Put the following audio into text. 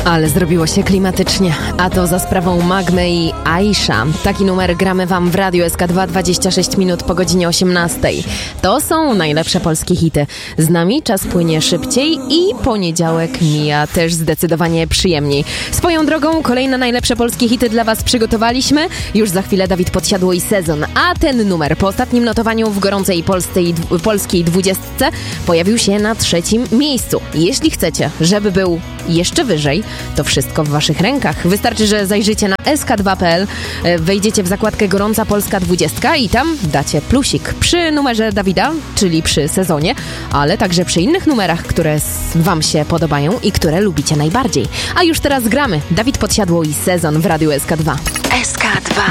Ale zrobiło się klimatycznie, a to za sprawą Magmy i Aisha. Taki numer gramy wam w Radiu SK2 26 minut po godzinie 18. To są najlepsze polskie hity. Z nami czas płynie szybciej i poniedziałek mija też zdecydowanie przyjemniej. Swoją drogą kolejne najlepsze polskie hity dla was przygotowaliśmy. Już za chwilę Dawid Podsiadło i Sezon, a ten numer po ostatnim notowaniu w gorącej polskiej 20 pojawił się na 3. miejscu. Jeśli chcecie, żeby był jeszcze wyżej, to wszystko w waszych rękach. Wystarczy, że zajrzycie na sk2.pl, wejdziecie w zakładkę Gorąca Polska 20 i tam dacie plusik przy numerze Dawida, czyli przy Sezonie, ale także przy innych numerach, które wam się podobają i które lubicie najbardziej. A już teraz gramy. Dawid Podsiadło i Sezon w Radiu SK2. SK2